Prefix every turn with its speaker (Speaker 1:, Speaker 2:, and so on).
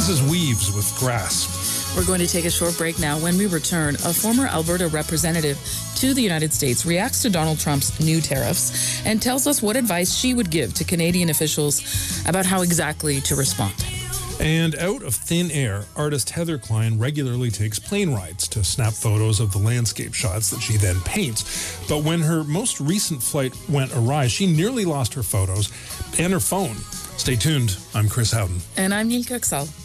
Speaker 1: This is Weaves with Grass.
Speaker 2: We're going to take a short break now. When we return, a former Alberta representative to the United States reacts to Donald Trump's new tariffs and tells us what advice she would give to Canadian officials about how exactly to respond.
Speaker 1: And out of thin air, artist Heather Klein regularly takes plane rides to snap photos of the landscape shots that she then paints. But when her most recent flight went awry, she nearly lost her photos and her phone. Stay tuned. I'm Chris Howden.
Speaker 2: And I'm Neil Kirksall.